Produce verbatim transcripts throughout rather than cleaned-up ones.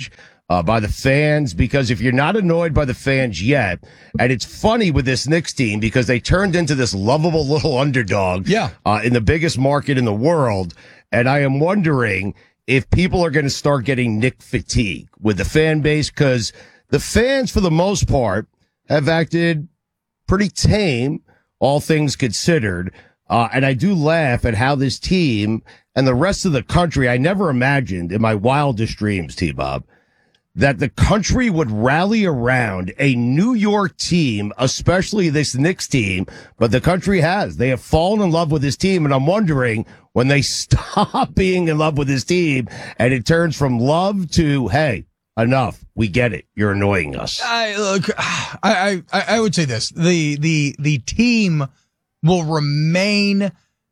coverage uh, by the fans, because if you're not annoyed by the fans yet, and it's funny with this Knicks team because they turned into this lovable little underdog yeah. uh, in the biggest market in the world, and I am wondering if people are going to start getting Knick fatigue with the fan base, because the fans, for the most part, have acted pretty tame, all things considered. Uh, and I do laugh at how this team and the rest of the country, I never imagined in my wildest dreams, T-Bob, that the country would rally around a New York team, especially this Knicks team, but the country has. They have fallen in love with this team, and I'm wondering when they stop being in love with this team and it turns from love to, hey, enough. We get it. You're annoying us. I look. I, I I would say this: the the the team will remain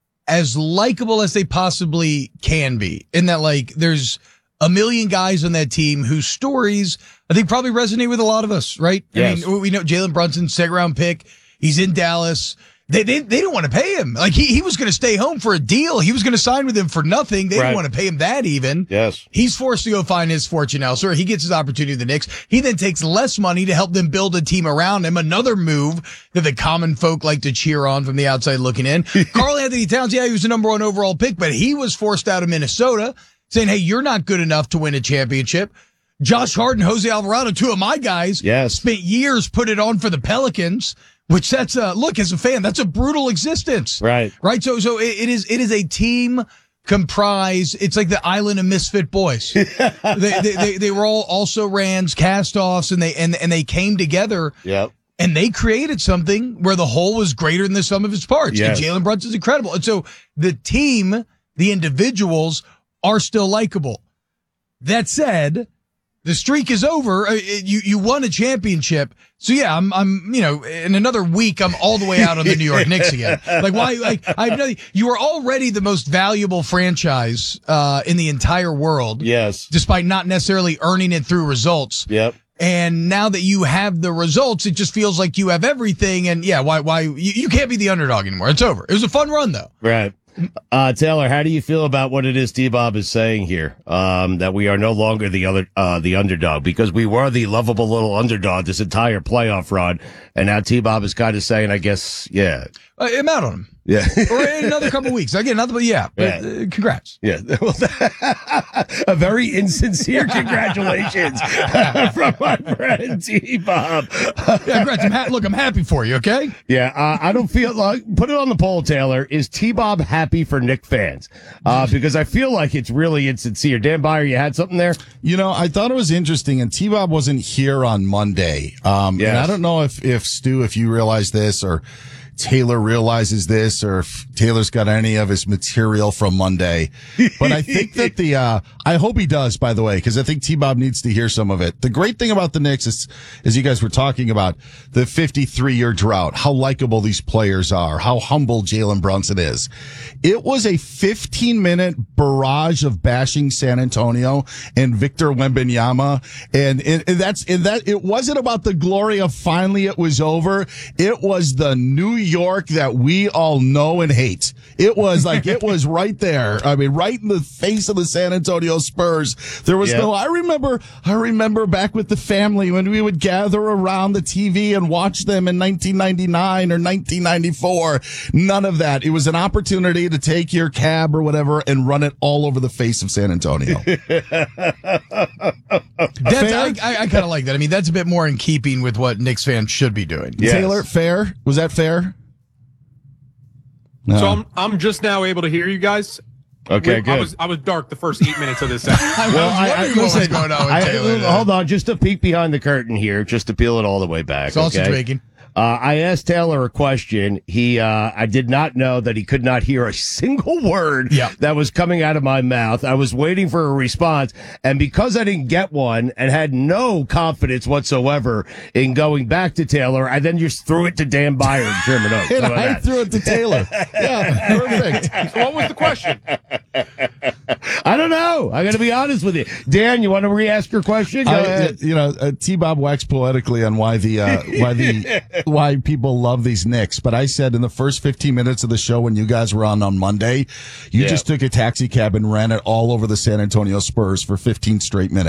as likable as they possibly can be. In that, like, there's a million guys on that team whose stories I think probably resonate with a lot of us, right? Yes. I mean, we know Jalen Brunson, second round pick. He's in Dallas. They they they don't want to pay him. Like, he, he was going to stay home for a deal. He was going to sign with him for nothing. They right. didn't want to pay him that even. Yes. He's forced to go find his fortune elsewhere. He gets his opportunity with the Knicks. He then takes less money to help them build a team around him. Another move that the common folk like to cheer on from the outside looking in. Karl Anthony Towns, yeah, he was the number one overall pick, but he was forced out of Minnesota, saying, hey, you're not good enough to win a championship. Josh Hart and Jose Alvarado, two of my guys, yes. spent years put it on for the Pelicans. Which that's a look, as a fan, that's a brutal existence. Right. Right. So, so it, it is, it is a team comprised. It's like the island of misfit boys. they, they, they, they were all also rans, cast offs, and they, and, and they came together. Yep. And they created something where the whole was greater than the sum of its parts. Yes. And Jalen Brunson's incredible. And so the team, the individuals are still likable. That said, the streak is over. You, you won a championship. So yeah, I'm, I'm, you know, in another week, I'm all the way out on the New York Knicks again. Like, why, like, I've nothing. You were already the most valuable franchise, uh, in the entire world. Yes. Despite not necessarily earning it through results. Yep. And now that you have the results, it just feels like you have everything. And yeah, why, why, you, you can't be the underdog anymore. It's over. It was a fun run though. Right. Uh, Taylor, how do you feel about what it is T-Bob is saying here? Um, that we are no longer the other, uh, the underdog, because we were the lovable little underdog this entire playoff run. And now T-Bob is kind of saying, I guess, yeah. Uh, I'm out on him. Yeah. Or in another couple of weeks. Again, not the, yeah, but yeah. Uh, congrats. Yeah. A very insincere congratulations from my friend T-Bob. Yeah, congrats. I'm ha- look, I'm happy for you, okay? Yeah, uh, I don't feel like, put it on the poll, Taylor. Is T-Bob happy for Knick fans? Uh, because I feel like it's really insincere. Dan Byer, you had something there? You know, I thought it was interesting, and T-Bob wasn't here on Monday. Um, yes. and I don't know if, if Stu, if you realize this, or Taylor realizes this, or if Taylor's got any of his material from Monday. But I think that the, uh, I hope he does, by the way, because I think T-Bob needs to hear some of it. The great thing about the Knicks is, as you guys were talking about, the fifty-three year drought, how likable these players are, how humble Jalen Brunson is. It was a fifteen minute barrage of bashing San Antonio and Victor Wembanyama. And, and, and that's, and that, it wasn't about the glory of finally it was over. It was the New York that we all know and hate. It was like, it was right there. I mean, right in the face of the San Antonio Spurs. There was yep. no, I remember, I remember back with the family when we would gather around the T V and watch them in nineteen ninety-nine or nineteen ninety-four. None of that. It was an opportunity to take your cab or whatever and run it all over the face of San Antonio. That's, I, I, I kind of like that. I mean, that's a bit more in keeping with what Knicks fans should be doing. Yes. Taylor, fair? Was that fair? No. So I'm I'm just now able to hear you guys. Okay, we, good. I was I was dark the first eight minutes of this session. well, I, I, what was going on with I, Taylor? Hold on, just a peek behind the curtain here, just to peel it all the way back. Sausage okay? bacon. Uh, I asked Taylor a question. He, uh, I did not know that he could not hear a single word yeah. that was coming out of my mouth. I was waiting for a response. And because I didn't get one and had no confidence whatsoever in going back to Taylor, I then just threw it to Dan Byer in German Oaks. And I that? threw it to Taylor. Yeah, perfect. So what was the question? I don't know. I got to be honest with you. Dan, you want to re-ask your question? Go I, ahead. You know, uh, T-Bob waxed poetically on why the, uh, why the, why people love these Knicks. But I said in the first fifteen minutes of the show when you guys were on on Monday, you yeah. just took a taxi cab and ran it all over the San Antonio Spurs for fifteen straight minutes.